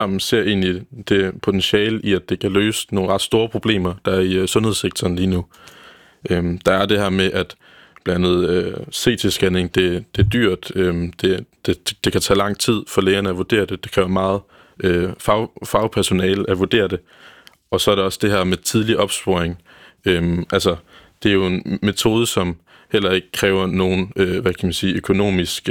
Jamen, ser egentlig det potentiale i, at det kan løse nogle ret store problemer, der er i sundhedssektoren lige nu. Der er det her med, at blandt andet CT-scanning, det er dyrt, det kan tage lang tid for lægerne at vurdere det, det kræver meget fagpersonale at vurdere det, og så er der også det her med tidlig opsporing. Altså, det er jo en metode, som heller ikke kræver nogen, økonomisk...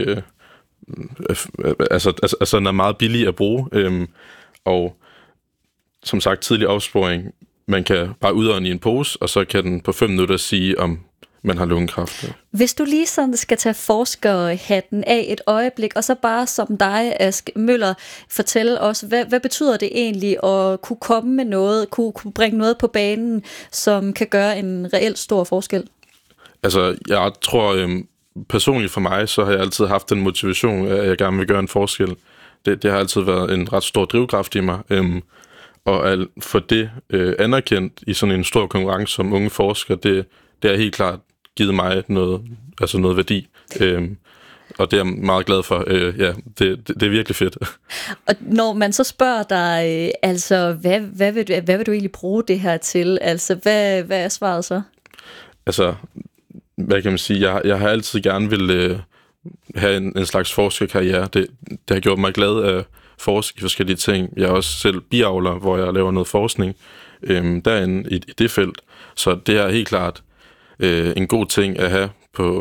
Altså, den er meget billig at bruge, og som sagt, tidlig opsporing, man kan bare udånde i en pose, og så kan den på 5 minutter sige, om man har lungekræft. Hvis du lige sådan skal tage forskerhatten af et øjeblik, og så bare som dig, Ask Møller, fortælle os, hvad betyder det egentlig at kunne komme med noget, kunne bringe noget på banen, som kan gøre en reelt stor forskel? Altså, jeg tror, personligt for mig, så har jeg altid haft den motivation, at jeg gerne vil gøre en forskel. Det har altid været en ret stor drivkraft i mig, og at få det anerkendt i sådan en stor konkurrence som unge forskere, det har helt klart givet mig noget værdi. Og det er jeg meget glad for. Det er virkelig fedt. Og når man så spørger dig, altså, hvad vil du egentlig bruge det her til? Altså, hvad er svaret så? Altså, hvad kan man sige? Jeg har altid gerne vil have en slags forskerkarriere. Det har gjort mig glad at forske i forskellige ting. Jeg er også selv biavler, hvor jeg laver noget forskning derinde i det felt. Så det er helt klart en god ting at have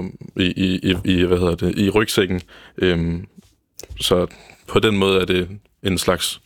i rygsækken. Så på den måde er det en slags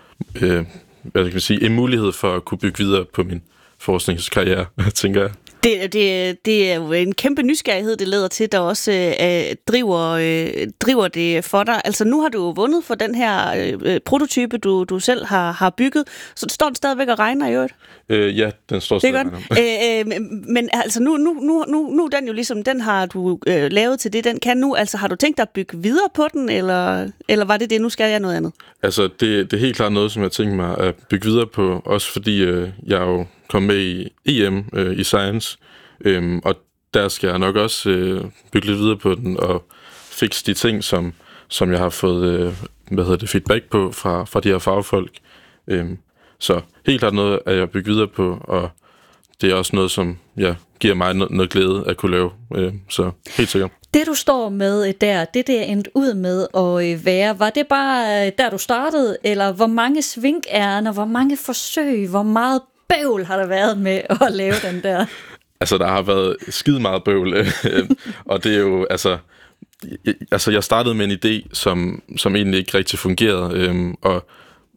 en mulighed for at kunne bygge videre på min forskningskarriere, tænker jeg. Det er jo en kæmpe nysgerrighed, det leder til, der også driver det for dig. Altså nu har du vundet for den her prototype, du selv har bygget, så står den stadigvæk og regner i øvrigt? Ja, den står stadigvæk. Det er godt. Men altså nu den jo ligesom, den har du lavet til det, den kan nu. Altså har du tænkt dig at bygge videre på den, eller var det, nu skal jeg noget andet? Altså det er helt klart noget, som jeg tænker mig at bygge videre på, også fordi jeg jo kom med i EM i Science, og der skal jeg nok også bygge lidt videre på den og fikse de ting, som jeg har fået feedback på fra de her fagfolk. Så helt klart noget, at jeg bygger videre på, og det er også noget, som giver mig noget glæde at kunne lave. Så helt sikkert. Det, du står med der, det er endt ud med at være, var det bare der, du startede, eller hvor mange svinkærner, hvor mange forsøg, hvor meget bøvl har der været med at lave den der? Altså, der har været skide meget bøvl, og det er jo, jeg startede med en idé, som egentlig ikke rigtig fungerede, og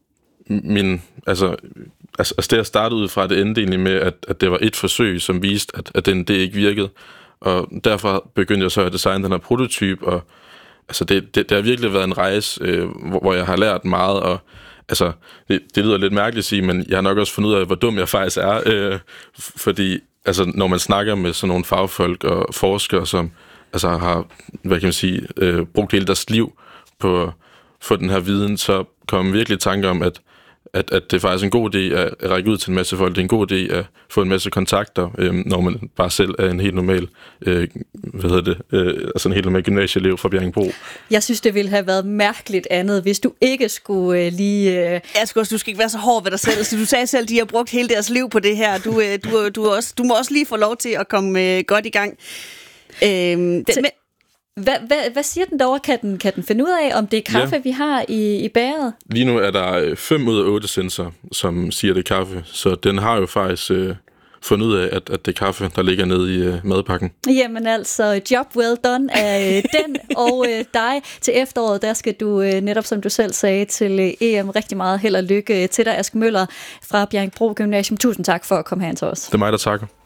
det jeg startede ud fra, det endte egentlig med, at det var et forsøg, som viste, at det ikke virkede, og derfor begyndte jeg så at designe den her prototype, og altså, det har virkelig været en rejse, hvor jeg har lært meget, og altså, det lyder lidt mærkeligt at sige, men jeg har nok også fundet ud af, hvor dum jeg faktisk er, fordi altså, når man snakker med sådan nogle fagfolk og forskere, som altså, har, brugt hele deres liv på at få den her viden, så kommer virkelig i tanke om, at det er faktisk en god idé at række ud til en masse folk. Det er en god idé at få en masse kontakter, når man bare selv er en helt normal, en helt normal gymnasieelev fra Bjerringbro. Jeg synes, det ville have været mærkeligt andet, hvis du ikke skulle lige... Du skal ikke være så hård ved dig selv. Så du sagde selv, at de har brugt hele deres liv på det her. Du må også lige få lov til at komme godt i gang. Hvad siger den derovre? Kan den finde ud af, om det er kaffe, vi har i bæret? Lige nu er der 5 ud af 8 sensorer, som siger, det er kaffe. Så den har jo faktisk fundet ud af, at det er kaffe, der ligger nede i madpakken. Jamen altså, job well done af den og dig. Til efteråret, der skal du netop, som du selv sagde, til EM rigtig meget held og lykke til dig, Ask Møller fra Bjerringbro Gymnasium. Tusind tak for at komme herind til os. Det er mig, der takker.